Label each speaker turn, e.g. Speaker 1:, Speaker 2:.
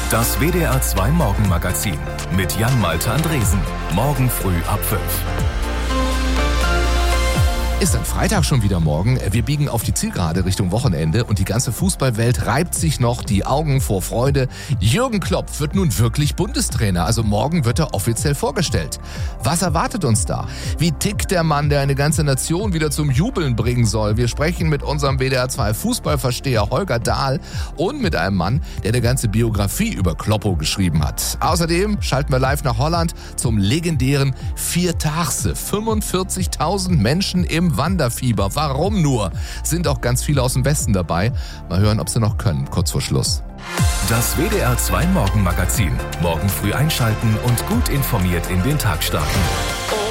Speaker 1: Das WDR 2 Morgenmagazin mit Jan-Malte Andresen. Morgen früh ab 5.
Speaker 2: Ist dann Freitag schon wieder morgen. Wir biegen auf die Zielgerade Richtung Wochenende und die ganze Fußballwelt reibt sich noch die Augen vor Freude. Jürgen Klopp wird nun wirklich Bundestrainer. Also morgen wird er offiziell vorgestellt. Was erwartet uns da? Wie tickt der Mann, der eine ganze Nation wieder zum Jubeln bringen soll? Wir sprechen mit unserem WDR 2 Fußballversteher Holger Dahl und mit einem Mann, der eine ganze Biografie über Kloppo geschrieben hat. Außerdem schalten wir live nach Holland zum legendären Viertaagse. 45.000 Menschen im Wanderfieber. Warum nur? Sind auch ganz viele aus dem Westen dabei. Mal hören, ob sie noch können, kurz vor Schluss.
Speaker 1: Das WDR 2 Morgenmagazin. Morgen früh einschalten und gut informiert in den Tag starten.